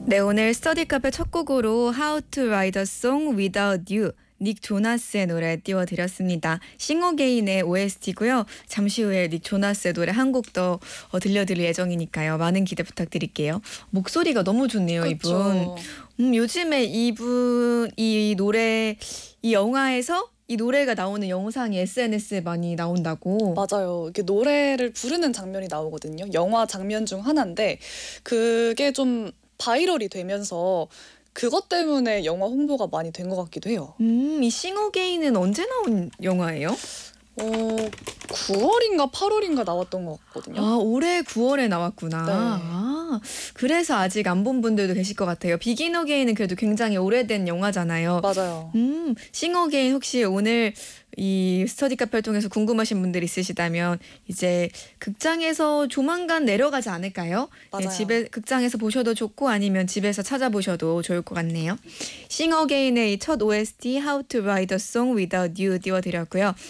네, 오늘 스터디 카페 첫 곡으로 How to Write a Song Without You 닉 조나스의 노래 띄워드렸습니다. 싱어게인의 OST고요. 잠시 후에 닉 조나스의 노래 한 곡 더 들려드릴 예정이니까요. 많은 기대 부탁드릴게요. 목소리가 너무 좋네요, 이분. 그쵸. 요즘에 이분 이 노래 이 영화에서 이 노래가 나오는 영상이 SNS에 많이 나온다고. 맞아요. 이렇게 노래를 부르는 장면이 나오거든요. 영화 장면 중 하나인데 그게 좀 바이럴이 되면서 그것 때문에 영화 홍보가 많이 된 것 같기도 해요. 이 싱어게인은 언제 나온 영화예요? 9월인가 8월인가 나왔던 것 같거든요. 아, 올해 9월에 나왔구나. 네. 아, 그래서 아직 안 본 분들도 계실 것 같아요. 비긴 어게인은 그래도 굉장히 오래된 영화잖아요. 맞아요. 싱 어게인 혹시 오늘 이 스터디 카페를 통해서 궁금하신 분들 있으시다면 이제 극장에서 조만간 내려가지 않을까요? 네, 맞아요. 극장에서 보셔도 좋고 아니면 집에서 찾아보셔도 좋을 것 같네요. 싱 어게인의 첫 OST How to Write a Song Without You 띄워드렸고요.